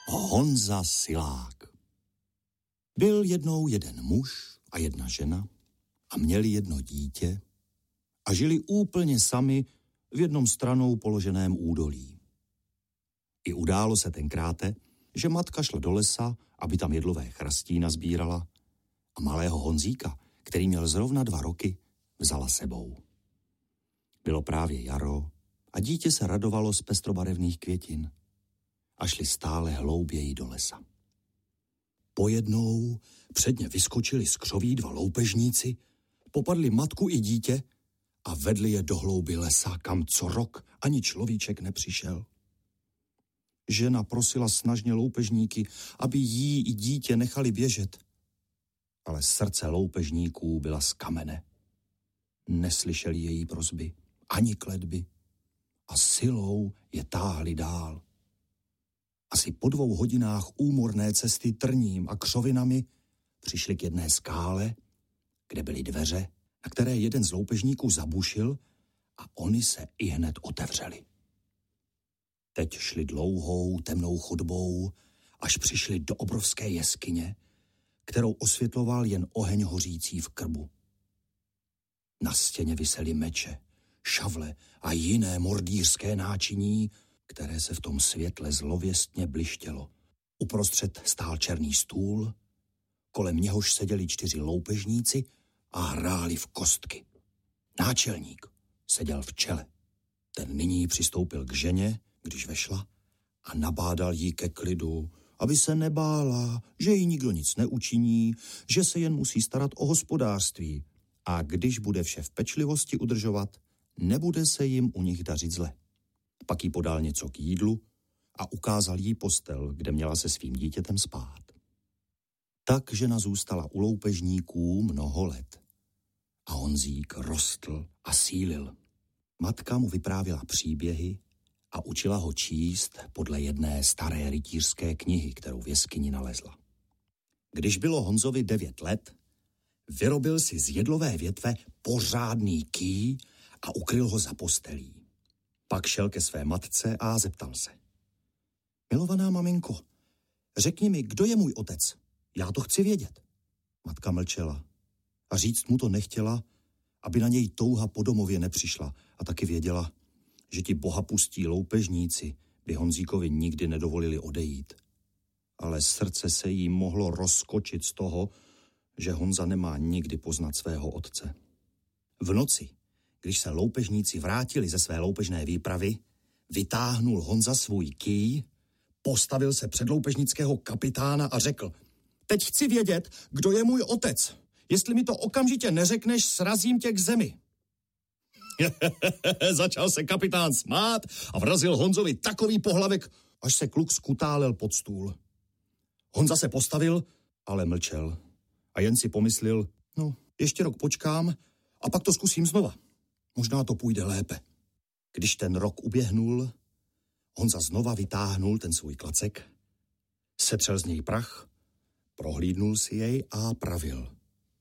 Honza Silák. Byl jednou jeden muž a jedna žena a měli jedno dítě a žili úplně sami v jednom stranou položeném údolí. I událo se tenkráte, že matka šla do lesa, aby tam jedlové chrastí nazbírala a malého Honzíka, který měl zrovna 2 roky, vzala sebou. Bylo právě jaro a dítě se radovalo z pestrobarevných květin a šli stále hlouběji do lesa. Pojednou předně vyskočili z křoví 2 loupežníci, popadli matku i dítě a vedli je do hlouby lesa, kam co rok ani človíček nepřišel. Žena prosila snažně loupežníky, aby jí i dítě nechali běžet, ale srdce loupežníků byla z kamene. Neslyšeli její prosby, ani kletby a silou je táhli dál. Asi po 2 hodinách úmorné cesty trním a křovinami přišli k jedné skále, kde byly dveře, na které jeden z loupežníků zabušil a oni se ihned otevřeli. Teď šli dlouhou, temnou chodbou, až přišli do obrovské jeskyně, kterou osvětloval jen oheň hořící v krbu. Na stěně visely meče, šavle a jiné mordýřské náčiní, které se v tom světle zlověstně blištělo. Uprostřed stál černý stůl, kolem něhož seděli 4 loupežníci a hráli v kostky. Náčelník seděl v čele. Ten nyní přistoupil k ženě, když vešla, a nabádal jí ke klidu, aby se nebála, že jí nikdo nic neučiní, že se jen musí starat o hospodářství a když bude vše v pečlivosti udržovat, nebude se jim u nich dařit zle. Pak jí podal něco k jídlu a ukázal jí postel, kde měla se svým dítětem spát. Tak žena zůstala u loupežníků mnoho let. A Honzík rostl a sílil. Matka mu vyprávěla příběhy a učila ho číst podle jedné staré rytířské knihy, kterou v jeskyni nalezla. Když bylo Honzovi 9 let, vyrobil si z jedlové větve pořádný kýj a ukryl ho za postelí. Pak šel ke své matce a zeptal se. Milovaná maminko, řekni mi, kdo je můj otec? Já to chci vědět. Matka mlčela a říct mu to nechtěla, aby na něj touha po domově nepřišla a taky věděla, že ti bohapustí loupežníci by Honzíkovi nikdy nedovolili odejít. Ale srdce se jí mohlo rozkočit z toho, že Honza nemá nikdy poznat svého otce. V noci, když se loupežníci vrátili ze své loupežné výpravy, vytáhnul Honza svůj kýj, postavil se před loupežnického kapitána a řekl: Teď chci vědět, kdo je můj otec. Jestli mi to okamžitě neřekneš, srazím tě k zemi. Začal se kapitán smát a vrazil Honzovi takový pohlavek, až se kluk skutálel pod stůl. Honza se postavil, ale mlčel a jen si pomyslel, ještě rok počkám a pak to zkusím znova. Možná to půjde lépe. Když ten rok uběhnul, Honza znova vytáhnul ten svůj klacek, setřel z něj prach, prohlídnul si jej a pravil.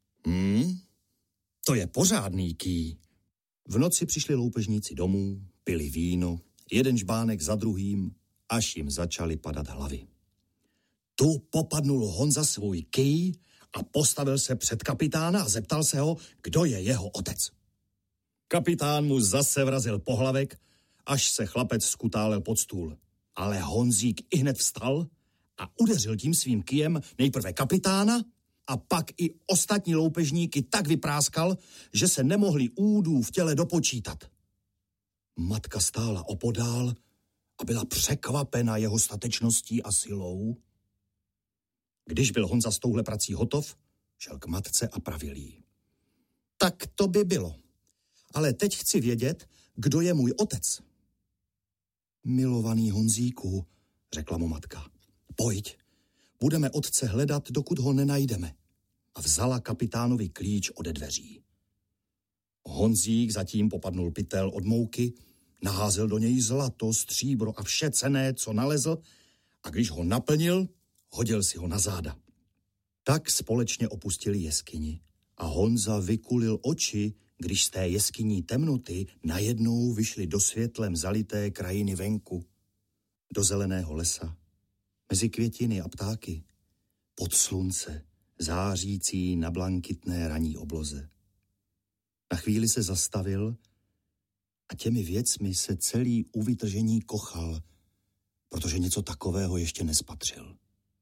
To je pořádný kýj. V noci přišli loupežníci domů, pili víno, jeden žbánek za druhým, až jim začaly padat hlavy. Tu popadnul Honza svůj kýj a postavil se před kapitána a zeptal se ho, kdo je jeho otec. Kapitán mu zase vrazil pohlavek, až se chlapec skutálel pod stůl. Ale Honzík ihned vstal a udeřil tím svým kyjem nejprve kapitána a pak i ostatní loupežníky tak vypráskal, že se nemohli údů v těle dopočítat. Matka stála opodál a byla překvapena jeho statečností a silou. Když byl Honza s touhle prací hotov, šel k matce a pravil jí. Tak to by bylo. Ale teď chci vědět, kdo je můj otec. Milovaný Honzíku, řekla mu matka, pojď, budeme otce hledat, dokud ho nenajdeme. A vzala kapitánovi klíč ode dveří. Honzík zatím popadnul pytel od mouky, naházel do něj zlato, stříbro a vše cenné, co nalezl, a když ho naplnil, hodil si ho na záda. Tak společně opustili jeskyni a Honza vykulil oči, když z té jeskyní temnoty najednou vyšli do světlem zalité krajiny venku, do zeleného lesa, Mezi květiny a ptáky, pod slunce, zářící na blankitné ranní obloze. Na chvíli se zastavil a těmi věcmi se celý u vytržení kochal, protože něco takového ještě nespatřil.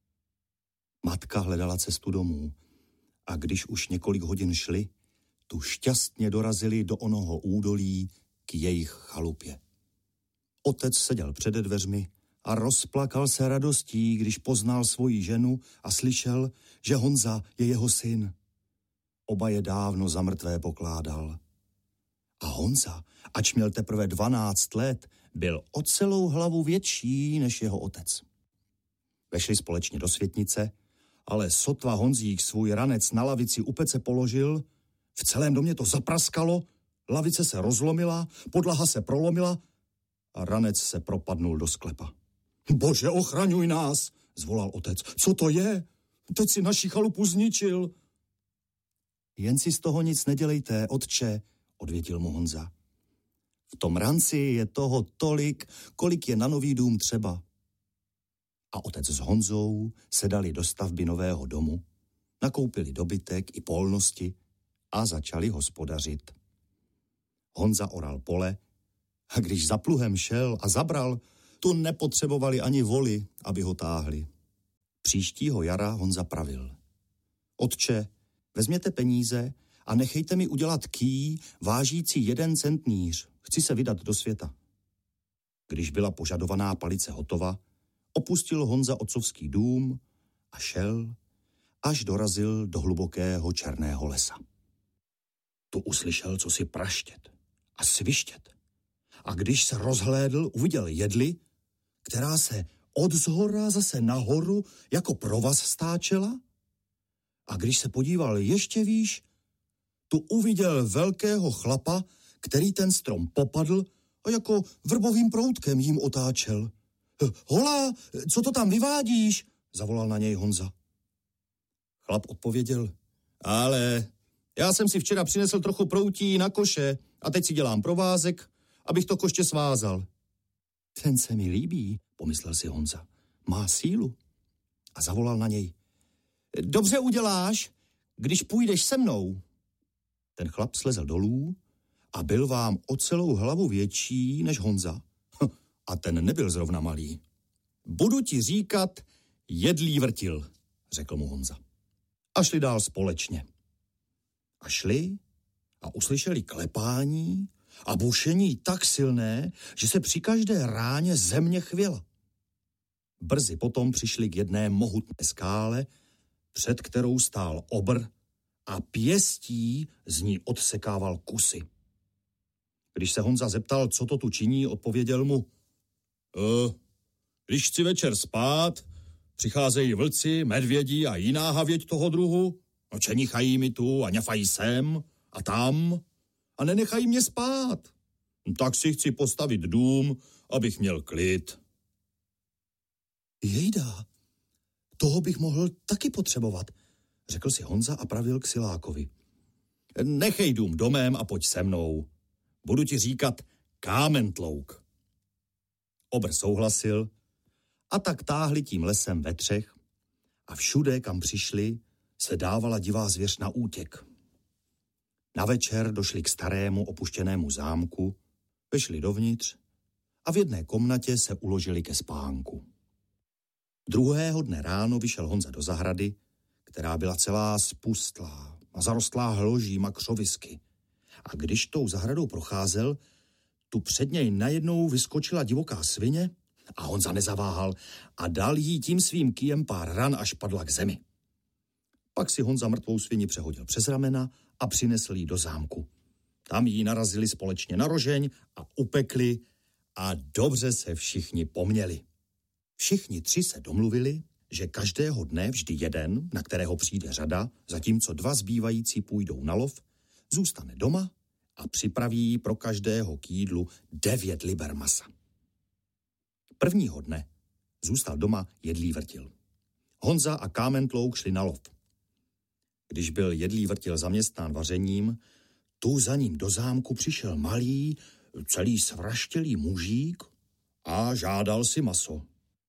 Matka hledala cestu domů a když už několik hodin šli, tu šťastně dorazili do onoho údolí k jejich chalupě. Otec seděl před dveřmi a rozplakal se radostí, když poznal svoji ženu a slyšel, že Honza je jeho syn. Oba je dávno za mrtvé pokládal. A Honza, ač měl teprve 12 let, byl o celou hlavu větší než jeho otec. Vešli společně do světnice, ale sotva Honzík svůj ranec na lavici u pece položil, v celém domě to zapraskalo, lavice se rozlomila, podlaha se prolomila a ranec se propadnul do sklepa. Bože, ochraňuj nás, zvolal otec. Co to je? Teď si naši chalupu zničil. Jen si z toho nic nedělejte, otče, odvětil mu Honza. V tom ranci je toho tolik, kolik je na nový dům třeba. A otec s Honzou se dali do stavby nového domu, nakoupili dobytek i polnosti a začali hospodařit. Honza oral pole a když za pluhem šel a zabral, tu nepotřebovali ani voli, aby ho táhli. Příštího jara Honza pravil. Otče, vezměte peníze a nechejte mi udělat kýj vážící 1 centníř. Chci se vydat do světa. Když byla požadovaná palice hotova, opustil Honza otcovský dům a šel, až dorazil do hlubokého černého lesa. Tu uslyšel cosi praštět a svištět. A když se rozhlédl, uviděl jedli, která se odzhora zase nahoru jako provaz stáčela. A když se podíval ještě výš, tu uviděl velkého chlapa, který ten strom popadl a jako vrbovým proutkem jim otáčel. Hola, co to tam vyvádíš? Zavolal na něj Honza. Chlap odpověděl, ale já jsem si včera přinesl trochu proutí na koše a teď si dělám provázek, abych to koště svázal. Ten se mi líbí, pomyslel si Honza. Má sílu. A zavolal na něj. Dobře uděláš, když půjdeš se mnou. Ten chlap slezl dolů a byl vám o celou hlavu větší než Honza. A ten nebyl zrovna malý. Budu ti říkat jedlý vrtil, řekl mu Honza. A šli dál společně. A šli a uslyšeli klepání a bušení tak silné, že se při každé ráně země chvěla. Brzy potom přišli k jedné mohutné skále, před kterou stál obr a pěstí z ní odsekával kusy. Když se Honza zeptal, co to tu činí, odpověděl mu, když chci večer spát, přicházejí vlci, medvědi a jiná havěť toho druhu, no čenichají mi tu a ňafají sem a tam a nenechají mě spát. Tak si chci postavit dům, abych měl klid. Jejda, toho bych mohl taky potřebovat, řekl si Honza a pravil k silákovi. Nechej dům domem a pojď se mnou. Budu ti říkat Kámentlouk. Obr souhlasil a tak táhli tím lesem ve třech a všude, kam přišli, se dávala divá zvěř na útěk. Na večer došli k starému opuštěnému zámku, vešli dovnitř a v jedné komnatě se uložili ke spánku. Druhého dne ráno vyšel Honza do zahrady, která byla celá spustlá a zarostlá hložím a křovisky. A když tou zahradou procházel, tu před něj najednou vyskočila divoká svině a Honza nezaváhal a dal jí tím svým kyjem pár ran, až padla k zemi. Pak si Honza mrtvou svini přehodil přes ramena a přinesl jí do zámku. Tam jí narazili společně na rožeň a upekli a dobře se všichni poměli. Všichni 3 se domluvili, že každého dne vždy jeden, na kterého přijde řada, zatímco 2 zbývající půjdou na lov, zůstane doma a připraví pro každého k jídlu 9 liber masa. Prvního dne zůstal doma jedlý vrtil. Honza a Kámentlouk šli na lov. Když byl jedlý vrtil zaměstnán vařením, tu za ním do zámku přišel malý, celý svraštělý mužík a žádal si maso.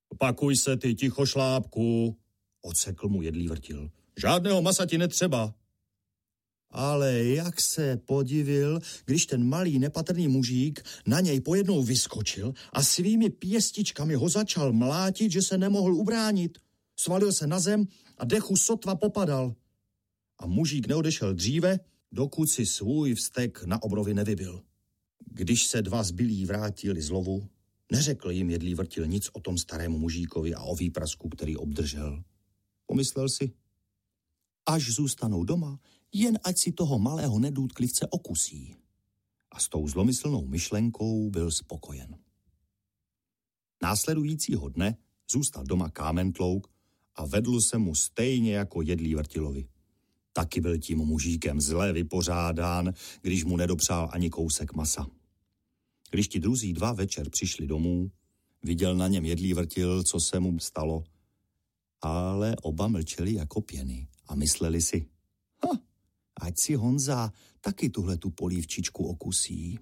Pakuj se ty, tichošlápku, odsekl mu jedlý vrtil. Žádného masa ti netřeba. Ale jak se podivil, když ten malý nepatrný mužík na něj pojednou vyskočil a svými pěstičkami ho začal mlátit, že se nemohl ubránit. Svalil se na zem a dechu sotva popadal. A mužík neodešel dříve, dokud si svůj vztek na obrovi nevybil. Když se dva zbylí vrátili z lovu, neřekl jim jedlý vrtil nic o tom starému mužíkovi a o výprasku, který obdržel. Pomyslel si, až zůstanou doma, jen ať si toho malého nedůtklivce okusí. A s tou zlomyslnou myšlenkou byl spokojen. Následujícího dne zůstal doma Kámentlouk a vedl se mu stejně jako jedlý vrtilovi. Taky byl tím mužíkem zle vypořádán, když mu nedopřál ani kousek masa. Když ti druzí dva večer přišli domů, viděl na něm jedlý vrtil, co se mu stalo, ale oba mlčeli jako pěny a mysleli si, ať si Honza taky tuhletu polívčičku okusí.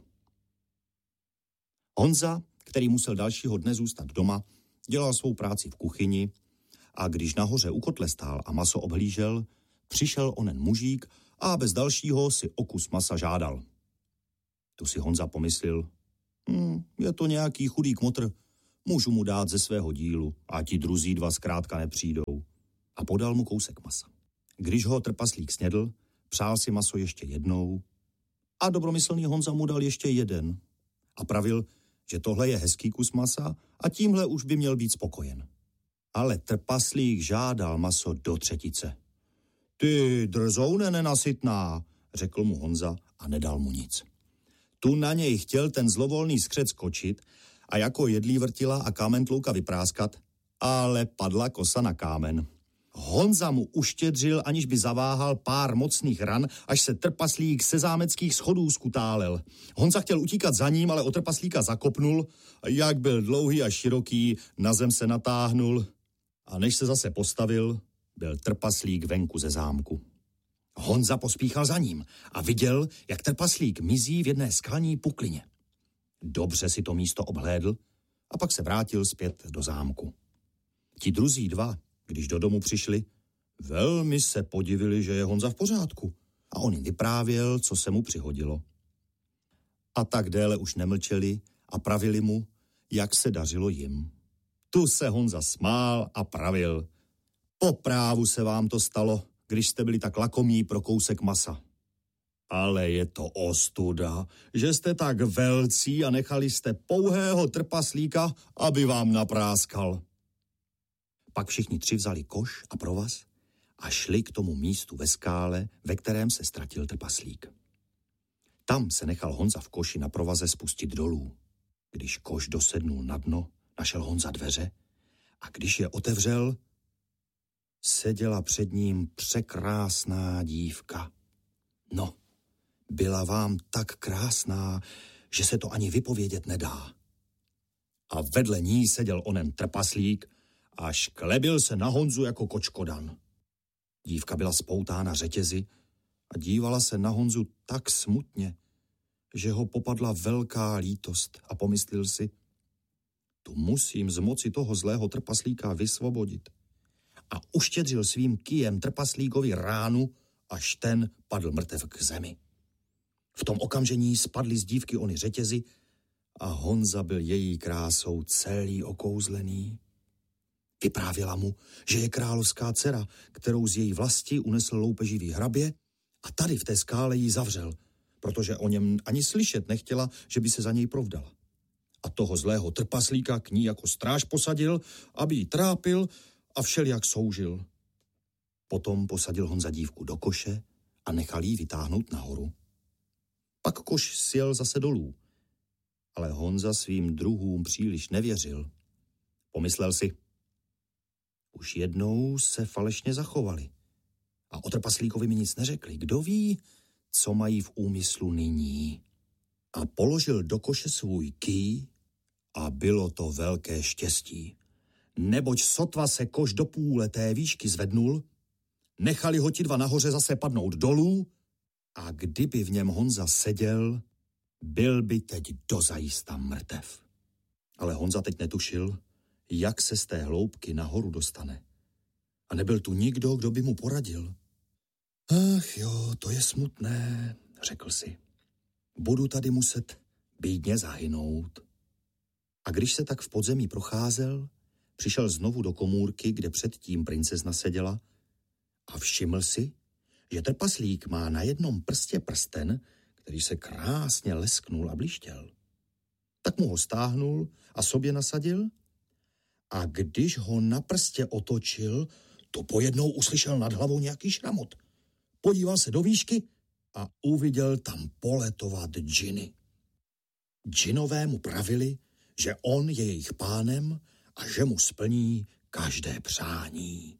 Honza, který musel dalšího dne zůstat doma, dělal svou práci v kuchyni a když nahoře u kotle stál a maso obhlížel, přišel onen mužík a bez dalšího si o kus masa žádal. Tu si Honza pomyslel, je to nějaký chudý kmotr, můžu mu dát ze svého dílu a ti druzí dva zkrátka nepřijdou. A podal mu kousek masa. Když ho trpaslík snědl, přál si maso ještě jednou a dobromyslný Honza mu dal ještě jeden a pravil, že tohle je hezký kus masa a tímhle už by měl být spokojen. Ale trpaslík žádal maso do třetice. Ty drzoune nenasytná, řekl mu Honza a nedal mu nic. Tu na něj chtěl ten zlovolný skřet skočit a jako jedlí vrtila a Kámentlouka vypráskat, ale padla kosa na kámen. Honza mu uštědřil, aniž by zaváhal pár mocných ran, až se trpaslík se zámeckých schodů skutálel. Honza chtěl utíkat za ním, ale o trpaslíka zakopnul, jak byl dlouhý a široký, na zem se natáhnul a než se zase postavil, byl trpaslík venku ze zámku. Honza pospíchal za ním a viděl, jak trpaslík mizí v jedné skalní puklině. Dobře si to místo obhlédl a pak se vrátil zpět do zámku. Ti druzí dva, když do domu přišli, velmi se podivili, že je Honza v pořádku a on jim vyprávěl, co se mu přihodilo. A tak déle už nemlčeli a pravili mu, jak se dařilo jim. Tu se Honza smál a pravil, po právu se vám to stalo, když jste byli tak lakomí pro kousek masa. Ale je to ostuda, že jste tak velcí a nechali jste pouhého trpaslíka, aby vám napráskal. Pak všichni tři vzali koš a provaz a šli k tomu místu ve skále, ve kterém se ztratil trpaslík. Tam se nechal Honza v koši na provaze spustit dolů. Když koš dosednul na dno, našel Honza dveře a když je otevřel, seděla před ním překrásná dívka. No, byla vám tak krásná, že se to ani vypovědět nedá. A vedle ní seděl onen trpaslík a šklebil se na Honzu jako kočkodan. Dívka byla spoutána řetězy a dívala se na Honzu tak smutně, že ho popadla velká lítost a pomyslel si, tu musím z moci toho zlého trpaslíka vysvobodit. A uštědřil svým kyjem trpaslíkovi ránu, až ten padl mrtev k zemi. V tom okamžení spadly z dívky ony řetězy a Honza byl její krásou celý okouzlený. Vyprávěla mu, že je královská dcera, kterou z její vlasti unesl loupeživý hrabě a tady v té skále ji zavřel, protože o něm ani slyšet nechtěla, že by se za něj provdala. A toho zlého trpaslíka k ní jako stráž posadil, aby ji trápil a všelijak soužil. Potom posadil Honza dívku do koše a nechal jí vytáhnout nahoru. Pak koš sjel zase dolů, ale Honza svým druhům příliš nevěřil. Pomyslel si, už jednou se falešně zachovali a o trpaslíkovi mi nic neřekli. Kdo ví, co mají v úmyslu nyní? A položil do koše svůj kýj a bylo to velké štěstí. Neboť sotva se koš do půle té výšky zvednul, nechali ho ti dva nahoře zase padnout dolů a kdyby v něm Honza seděl, byl by teď dozajista mrtev. Ale Honza teď netušil, jak se z té hloubky nahoru dostane. A nebyl tu nikdo, kdo by mu poradil. Ach jo, to je smutné, řekl si. Budu tady muset bídně zahynout. A když se tak v podzemí procházel, přišel znovu do komůrky, kde předtím princezna seděla a všiml si, že trpaslík má na jednom prstě prsten, který se krásně lesknul a blištěl. Tak mu ho stáhnul a sobě nasadil a když ho na prstě otočil, to pojednou uslyšel nad hlavou nějaký šramot. Podíval se do výšky a uviděl tam poletovat džiny. Džinové mu pravili, že on je jejich pánem a že mu splní každé přání.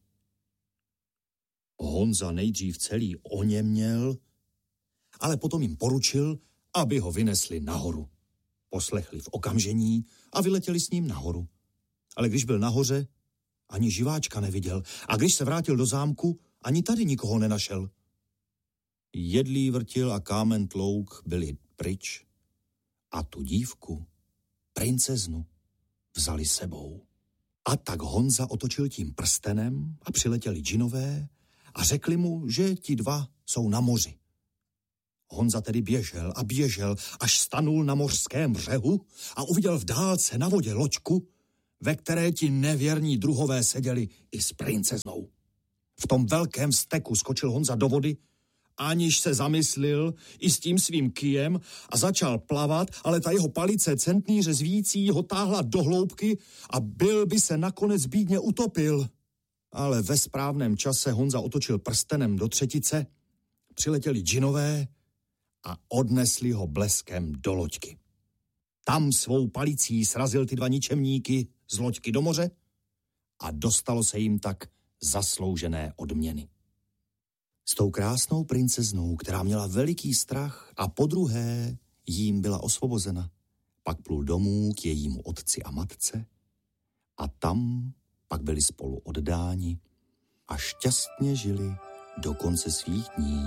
Honza nejdřív celý oněměl, ale potom jim poručil, aby ho vynesli nahoru. Poslechli v okamžení a vyletěli s ním nahoru. Ale když byl nahoře, ani živáčka neviděl a když se vrátil do zámku, ani tady nikoho nenašel. Jedlí vrtil a kámen tlouk byli pryč a tu dívku, princeznu, vzali sebou. A tak Honza otočil tím prstenem a přiletěli džinové a řekli mu, že ti dva jsou na moři. Honza tedy běžel a běžel, až stanul na mořském břehu a uviděl v dálce na vodě loďku, ve které ti nevěrní druhové seděli i s princeznou. V tom velkém steku skočil Honza do vody, aniž se zamyslil i s tím svým kyjem a začal plavat, ale ta jeho palice centnýře zvící ho táhla do hloubky a byl by se nakonec bídně utopil. Ale ve správném čase Honza otočil prstenem do třetice, přiletěli džinové a odnesli ho bleskem do loďky. Tam svou palicí srazil ty dva ničemníky z loďky do moře a dostalo se jim tak zasloužené odměny. S tou krásnou princeznou, která měla veliký strach a podruhé jím byla osvobozena, pak plul domů k jejímu otci a matce a tam pak byli spolu oddáni a šťastně žili do konce svých dní.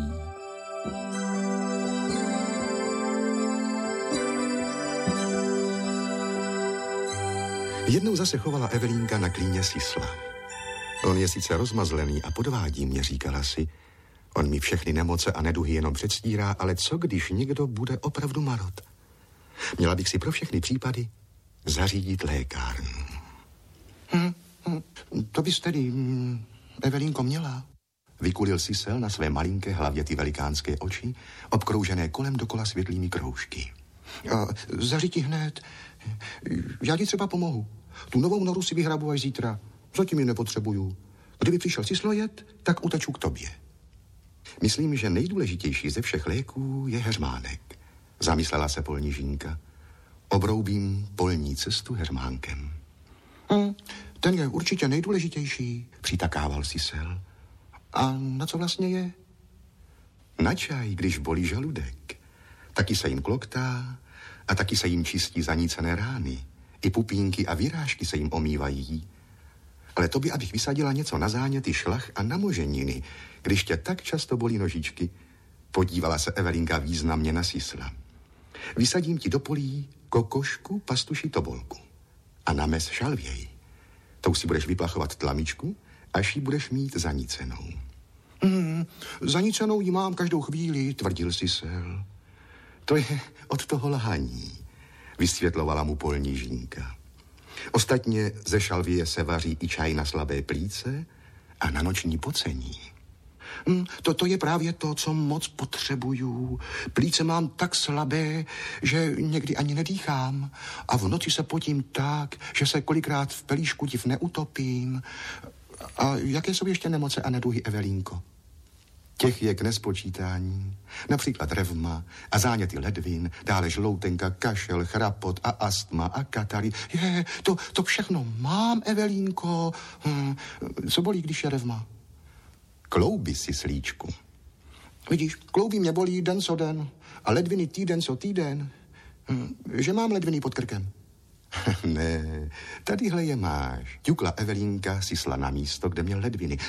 Jednou zase chovala Evelínka na klíně sisla. On je sice rozmazlený a podvádí mě, říkala si. On mi všechny nemoce a neduhy jenom předstírá, ale co když někdo bude opravdu marot? Měla bych si pro všechny případy zařídit lékárnu. To bys tedy, Evelínko, měla. Vykulil sisel na své malinké hlavě ty velikánské oči, obkroužené kolem dokola světlými kroužky. Zaříti hned. Já ti třeba pomohu. Tu novou noru si vyhrabu až zítra. Zatím ji nepotřebuju. Kdyby přišel sislojet, tak uteču k tobě. Myslím, že nejdůležitější ze všech léků je heřmánek. Zamyslela se polní žínka. Obroubím polní cestu heřmánkem. Ten je určitě nejdůležitější, přitakával sisel. A na co vlastně je? Na čaj, když bolí žaludek. Taky se jim kloktá a taky se jim čistí zanícené rány. I pupínky a vyrážky se jim omývají. Ale to by, abych vysadila něco na záněty, šlach a namoženiny, když tě tak často bolí nožičky, podívala se Evelínka významně na sisla. Vysadím ti do polí kokošku, pastuši, tobolku a names šalvěj. Tou si budeš vyplachovat tlamičku, až ji budeš mít zanícenou. Zanícenou ji mám každou chvíli, tvrdil sisel. To je od toho lhaní, vysvětlovala mu polní žínka. Ostatně ze šalvěje se vaří i čaj na slabé plíce a na noční pocení. To je právě to, co moc potřebuju. Plíce mám tak slabé, že někdy ani nedýchám. A v noci se potím tak, že se kolikrát v pelíšku div neutopím. A jaké jsou ještě nemoce a neduhy, Evelínko? Těch je k nespočítání. Například revma a záněty ledvin, dále žloutenka, kašel, chrapot a astma a katary. To všechno mám, Evelínko. Co bolí, když je revma? Klouby, sislíčku. Vidíš, klouby mě bolí den co den a ledviny týden co týden. Že mám ledviny pod krkem. Ne, tadyhle je máš. Ťukla Evelínka sisla na místo, kde měl ledviny.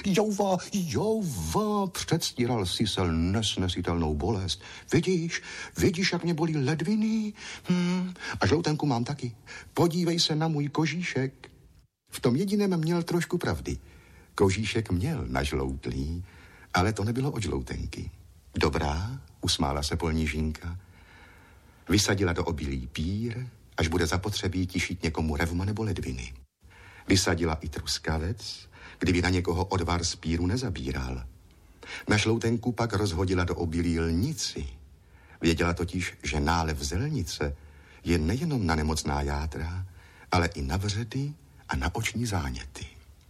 Jouva, předstíral sisel nesnesitelnou bolest. Vidíš, jak mě bolí ledviny? A žloutenku mám taky. Podívej se na můj kožíšek. V tom jediném měl trošku pravdy. Kožíšek měl nažloutlý, ale to nebylo od žloutenky. Dobrá, usmála se polní žínka. Vysadila do obilí pír, až bude zapotřebí tišit někomu revma nebo ledviny. Vysadila i truskavec, kdyby na někoho odvar z píru nezabíral. Na žloutenku pak rozhodila do obilí lnici. Věděla totiž, že nálev zelnice je nejenom na nemocná játra, ale i na vředy a na oční záněty.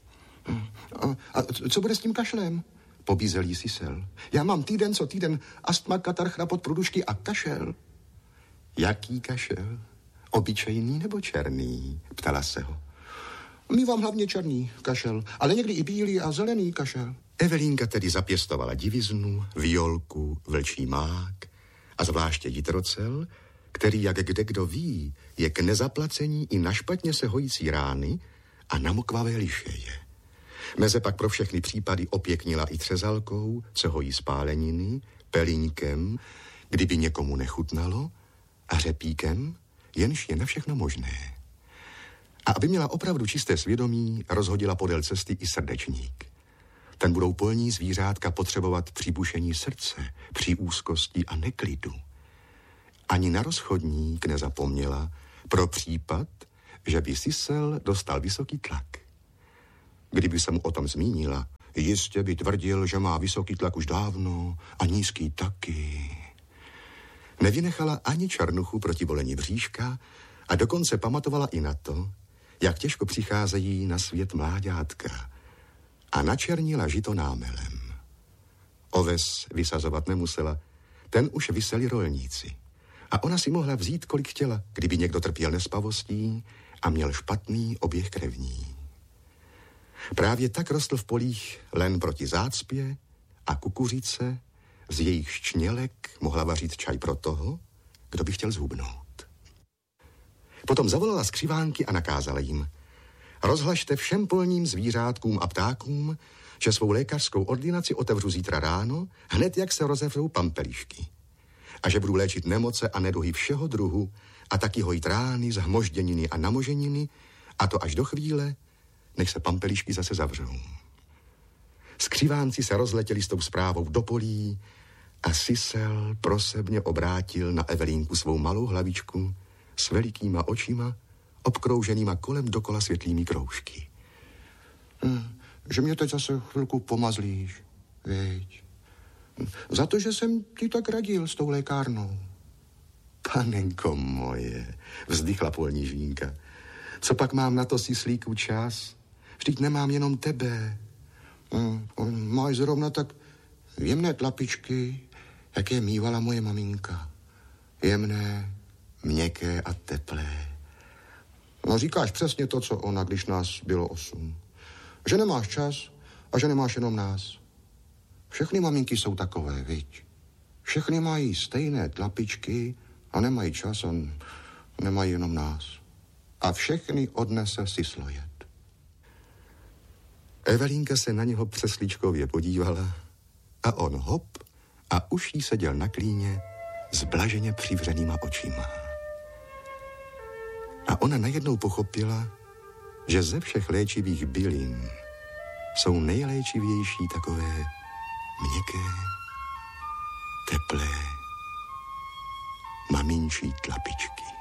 A co bude s tím kašlem? Pobízel jí Sisel. Já mám týden co týden astma, katar, chrapot, průdušky a kašel. Jaký kašel? Obyčejný nebo černý? Ptala se ho. Mívám hlavně černý kašel, ale někdy i bílý a zelený kašel. Evelínka tedy zapěstovala diviznu, violku, vlčí mák a zvláště jitrocel, který, jak kdekdo ví, je k nezaplacení i na špatně se hojící rány a na mokvavé lišeje. Meze pak pro všechny případy opěknila i třezalkou, co hojí spáleniny, pelíňkem, kdyby někomu nechutnalo, a řepíkem, jenž je na všechno možné. A aby měla opravdu čisté svědomí, rozhodila podél cesty i srdečník. Ten budou polní zvířátka potřebovat při bušení srdce, při úzkosti a neklidu. Ani na rozchodník nezapomněla pro případ, že by Sisel dostal vysoký tlak. Kdyby se mu o tom zmínila, jistě by tvrdil, že má vysoký tlak už dávno a nízký taky. Nevynechala ani černuchu proti bolení bříška a dokonce pamatovala i na to, jak těžko přicházejí na svět mláďátka, a načernila žito námelem. Oves vysazovat nemusela, ten už vyseli rolníci. A ona si mohla vzít, kolik chtěla, kdyby někdo trpěl nespavostí a měl špatný oběh krevní. Právě tak rostl v polích len proti zácpě a kukuřice, z jejich čnělek mohla vařit čaj pro toho, kdo by chtěl zhubnout. Potom zavolala skřivánky a nakázala jim: rozhlašte všem polním zvířátkům a ptákům, že svou lékařskou ordinaci otevřu zítra ráno, hned jak se rozevřou pampelišky. A že budu léčit nemoce a neduhy všeho druhu a taky hojit rány, zhmožděniny a namoženiny, a to až do chvíle, než se pampelišky zase zavřou. Skřivánci se rozletěli s tou zprávou do polí a Sisel prosebně obrátil na Evelínku svou malou hlavičku s velikýma očima, obkrouženýma kolem dokola světlými kroužky. Že mě teď zase chvilku pomazlíš, veď. Za to, že jsem ti tak radil s tou lékárnou. Panenko moje, vzdychla polní žínka. Co pak mám na to, Sislíku, čas? Vždyť nemám jenom tebe. Máš zrovna tak jemné tlapičky, jaké mívala moje maminka. Jemné, měkké a teplé. No, říkáš přesně to, co ona, když nás bylo 8. Že nemáš čas a že nemáš jenom nás. Všechny maminky jsou takové, viď? Všechny mají stejné tlapičky a nemají čas a nemají jenom nás. A všechny odnese Sislojet. Evelínka se na něho přeslíčkově podívala a on hop a už jí seděl na klíně s blaženě přivřenýma očima. A ona najednou pochopila, že ze všech léčivých bylin jsou nejléčivější takové měkké, teplé, maminčí tlapičky.